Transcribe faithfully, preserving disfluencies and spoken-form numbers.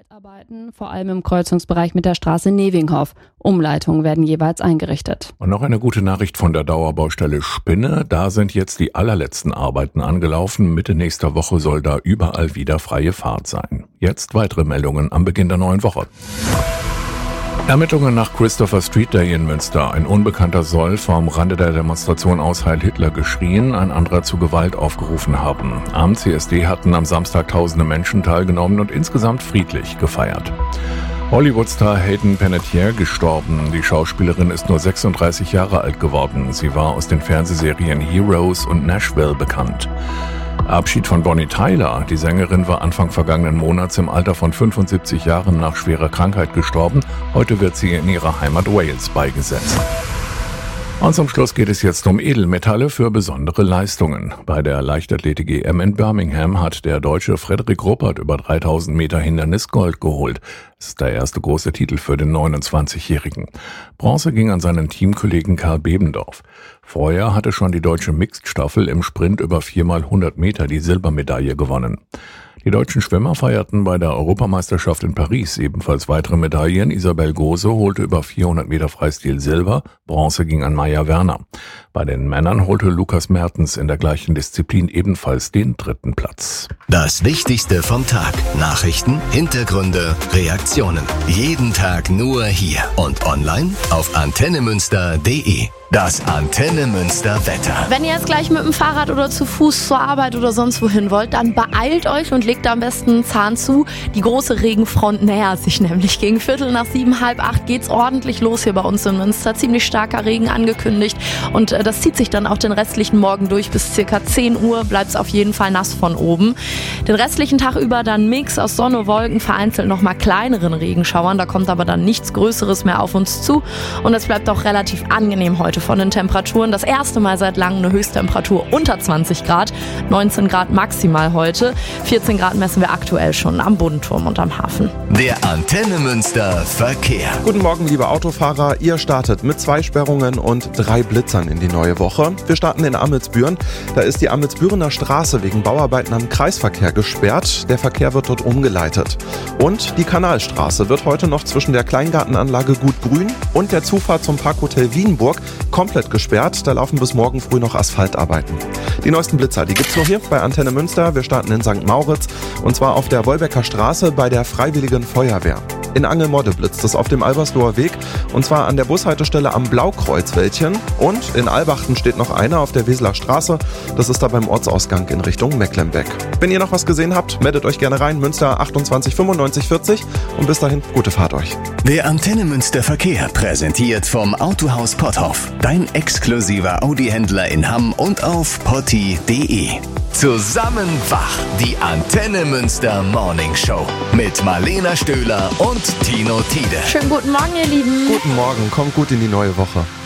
Asphaltarbeiten, vor allem im Kreuzungsbereich mit der Straße Nevinghoff. Umleitungen werden jeweils eingerichtet. Und noch eine gute Nachricht von der Dauerbaustelle Spinne. Da sind jetzt die allerletzten Arbeiten angelaufen. Mitte nächster Woche soll da überall wieder freie Fahrt sein. Jetzt weitere Meldungen am Beginn der neuen Woche. Ermittlungen nach Christopher Street Day in Münster. Ein Unbekannter soll vom Rande der Demonstration aus Heil Hitler geschrien, ein anderer zu Gewalt aufgerufen haben. Am C S D hatten am Samstag tausende Menschen teilgenommen und insgesamt friedlich gefeiert. Hollywood-Star Hayden Panettiere gestorben. Die Schauspielerin ist nur sechsunddreißig Jahre alt geworden. Sie war aus den Fernsehserien Heroes und Nashville bekannt. Abschied von Bonnie Tyler. Die Sängerin war Anfang vergangenen Monats im Alter von fünfundsiebzig Jahren nach schwerer Krankheit gestorben. Heute wird sie in ihrer Heimat Wales beigesetzt. Und zum Schluss geht es jetzt um Edelmetalle für besondere Leistungen. Bei der Leichtathletik-E M in Birmingham hat der Deutsche Frederik Ruppert über dreitausend Meter Hindernis Gold geholt. Das ist der erste große Titel für den neunundzwanzigjährigen. Bronze ging an seinen Teamkollegen Karl Bebendorf. Vorher hatte schon die deutsche Mixed-Staffel im Sprint über viermal hundert Meter die Silbermedaille gewonnen. Die deutschen Schwimmer feierten bei der Europameisterschaft in Paris ebenfalls weitere Medaillen. Isabel Gose holte über vierhundert Meter Freistil Silber, Bronze ging an Maja Werner. Bei den Männern holte Lukas Mertens in der gleichen Disziplin ebenfalls den dritten Platz. Das Wichtigste vom Tag. Nachrichten, Hintergründe, Reaktionen. Jeden Tag nur hier und online auf antenne münster punkt de. Das Antenne Münster Wetter. Wenn ihr jetzt gleich mit dem Fahrrad oder zu Fuß zur Arbeit oder sonst wohin wollt, dann beeilt euch und legt am besten einen Zahn zu. Die große Regenfront nähert sich nämlich. Gegen Viertel nach sieben, halb acht geht's ordentlich los hier bei uns in Münster. Ziemlich starker Regen angekündigt und äh, das zieht sich dann auch den restlichen Morgen durch. Bis circa zehn Uhr bleibt's auf jeden Fall nass von oben. Den restlichen Tag über dann Mix aus Sonne, Wolken, vereinzelt nochmal kleineren Regenschauern. Da kommt aber dann nichts Größeres mehr auf uns zu und es bleibt auch relativ angenehm heute von den Temperaturen. Das erste Mal seit langem eine Höchsttemperatur unter zwanzig Grad, neunzehn Grad maximal heute, vierzehn Grad messen wir aktuell schon am Bodenturm und am Hafen. Der Antenne Münster Verkehr. Guten Morgen, liebe Autofahrer. Ihr startet mit zwei Sperrungen und drei Blitzern in die neue Woche. Wir starten in Amelsbüren. Da ist die Amelsbürener Straße wegen Bauarbeiten am Kreisverkehr gesperrt. Der Verkehr wird dort umgeleitet. Und die Kanalstraße wird heute noch zwischen der Kleingartenanlage Gut Grün und der Zufahrt zum Parkhotel Wienburg komplett gesperrt. Da laufen bis morgen früh noch Asphaltarbeiten. Die neuesten Blitzer, die gibt's noch hier bei Antenne Münster. Wir starten in Sankt Mauritz und zwar auf der Wolbecker Straße bei der Freiwilligen Feuerwehr. In Angelmodde blitzt es auf dem Albersloher Weg und zwar an der Bushaltestelle am Blaukreuzwäldchen. Und in Albachten steht noch einer auf der Weseler Straße. Das ist da beim Ortsausgang in Richtung Mecklenbeck. Wenn ihr noch was gesehen habt, meldet euch gerne rein. Münster achtundzwanzig fünfundneunzig vierzig und bis dahin, gute Fahrt euch. Der Antenne Münster Verkehr präsentiert vom Autohaus Potthoff. Dein exklusiver Audi-Händler in Hamm und auf potti punkt de. Zusammen wach, die Antenne Münster Morning Show mit Marlena Stöhler und Tino Tiede. Schönen guten Morgen, ihr Lieben. Guten Morgen, kommt gut in die neue Woche.